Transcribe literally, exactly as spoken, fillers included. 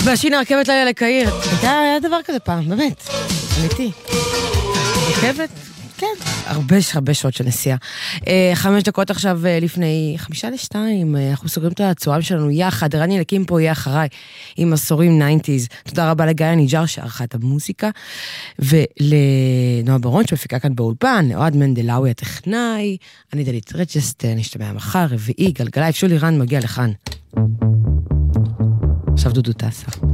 והשינה רכבת לילה לקהיר. היה דבר כזה פעם, באמת. אמיתי. רכבת? כן. הרבה, הרבה שעות של נסיעה. חמש דקות עכשיו לפני חמישה לשתיים, אנחנו סוגרים את הצהריים שלנו יחד. רני לקים פה יהיה אחריי עם עשורים תשעים. תודה רבה לגיא ניג'ר שערכה את המוזיקה, ולנועה ברון שמפיקה כאן באולפן, לאוהד מנדלאוי הטכנאי, אני דלית רג'סט, נשתמע מחר, רביעי, גלגלי, שולי רן מגיע לכאן. עכשיו דודו טסה.